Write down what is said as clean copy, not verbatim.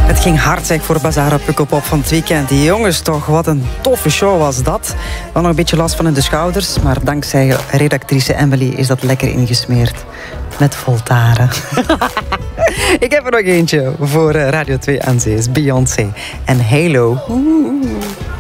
Het ging hard zeg voor Bazar Pukkelpop van het weekend. Die jongens toch, wat een toffe show was dat. Wel nog een beetje last van in de schouders, maar dankzij redactrice Emily is dat lekker ingesmeerd. Met Voltaren. Ik heb er nog eentje voor Radio 2 aan Zee. Beyoncé en Halo. Oeh.